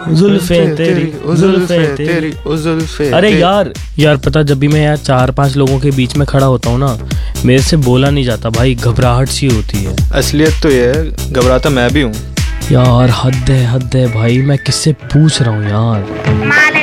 जुल्फे तेरी, जुल्फे तेरी, जुल्फे। अरे यार पता, जब भी मैं यार 4-5 लोगों के बीच में खड़ा होता हूँ ना, मेरे से बोला नहीं जाता भाई, घबराहट सी होती है। असलियत तो ये है, घबराता मैं भी हूँ यार हद है भाई, मैं किससे पूछ रहा हूँ यार।